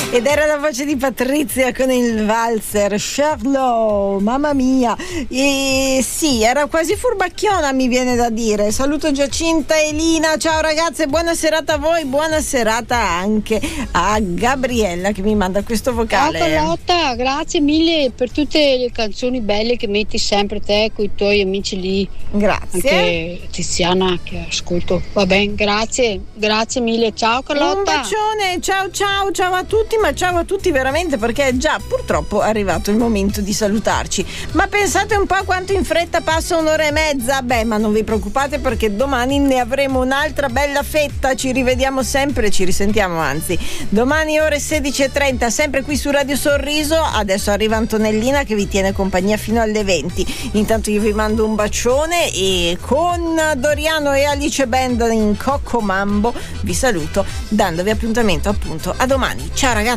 Ed era la voce di Patrizia con il valzer Charlot, mamma mia. E sì, era quasi furbacchiona, mi viene da dire. Saluto Giacinta e Lina, ciao ragazze, buona serata a voi, buona serata anche a Gabriella che mi manda questo vocale. Ciao Carlotta, grazie mille per tutte le canzoni belle che metti sempre te con i tuoi amici lì. Grazie. Anche Tiziana che ascolto. Va bene, grazie mille, ciao Carlotta. Un bacione, ciao a tutti, ma ciao a tutti veramente, perché è già purtroppo arrivato il momento di salutarci. Ma pensate un po' a quanto in fretta passa un'ora e mezza. Beh, ma non vi preoccupate, perché domani ne avremo un'altra bella fetta. Ci rivediamo sempre, ci risentiamo anzi domani ore 16:30 sempre qui su Radio Sorriso. Adesso arriva Antonellina che vi tiene compagnia fino alle 20. Intanto io vi mando un bacione e con Doriano e Alice Band in Cocco Mambo vi saluto, dandovi appuntamento appunto a domani. Ciao ragazzi.